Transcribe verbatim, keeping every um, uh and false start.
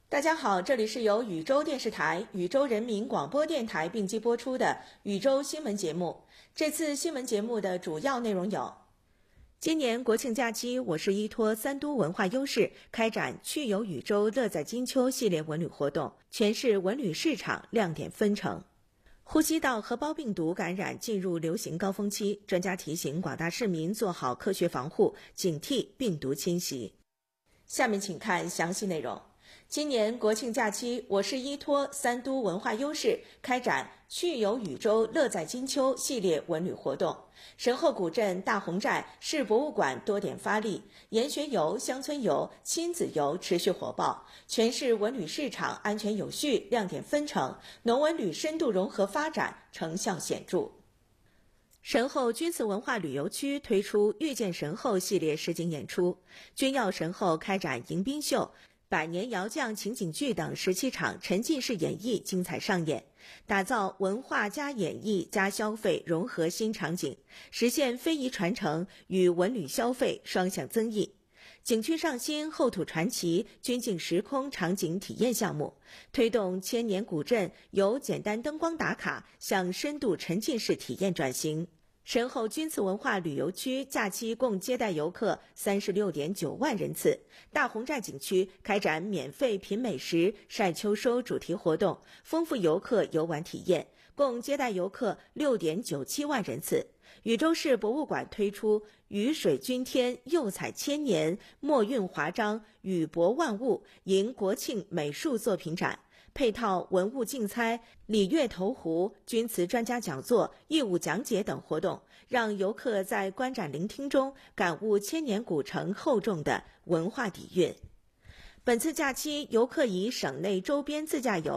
大家好，这里是由禹州电视台、禹州人民广播电台并机播出的禹州新闻节目。这次新闻节目的主要内容有：今年国庆假期，我市依托三都文化优势，开展趣游禹州乐在金秋系列文旅活动，全市文旅市场亮点纷呈。呼吸道合胞病毒感染进入流行高峰期，专家提醒广大市民做好科学防护，警惕病毒侵袭。下面请看详细内容。今年国庆假期，我市依托三都文化优势，开展趣游禹州乐在金秋系列文旅活动。神后古镇大红寨市博物馆多点发力，研学游、乡村游、亲子游持续火爆，全市文旅市场安全有序，亮点纷呈，农文旅深度融合发展成效显著。神后军祠文化旅游区推出遇见神后系列实景演出，君耀神后开展迎宾秀、百年窑匠情景剧等十七场沉浸式演绎精彩上演，打造文化加演绎加消费融合新场景，实现非遗传承与文旅消费双向增益。景区上新后土传奇军境时空场景体验项目，推动千年古镇由简单灯光打卡向深度沉浸式体验转型。神后军祠文化旅游区假期共接待游客 三十六点九万人次，大红寨景区开展免费品美食、晒秋收主题活动，丰富游客游玩体验，共接待游客 六点九七万人次。禹州市博物馆推出雨水君天、釉彩千年、墨韵华章、禹博万物迎国庆美术作品展，配套文物竞猜、礼乐投壶、军祠专家讲座、义务讲解等活动，让游客在观展聆听中感悟千年古城厚重的文化底蕴。本次假期，游客以省内周边自驾游